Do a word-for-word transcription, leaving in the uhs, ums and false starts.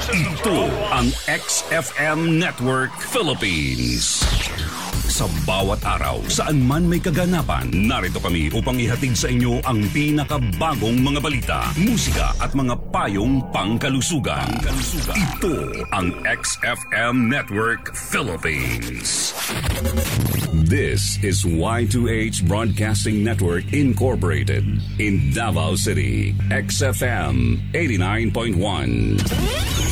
Ito ang X F M Network Philippines. Sa bawat araw, saan man may kaganapan, narito kami upang ihatid sa inyo ang pinakabagong mga balita, musika at mga payong pangkalusugan. pangkalusugan. Ito ang X F M Network Philippines. This is Y two H Broadcasting Network Incorporated in Davao City. X F M eighty-nine point one.